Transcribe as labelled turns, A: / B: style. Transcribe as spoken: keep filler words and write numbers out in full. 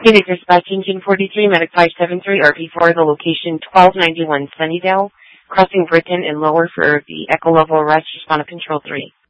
A: Unit dispatch engine forty-three, medic five seven three, R P four, the location twelve ninety-one Sunnydale, crossing Britain and lower for the Echo Level Arrest, respond to Control three.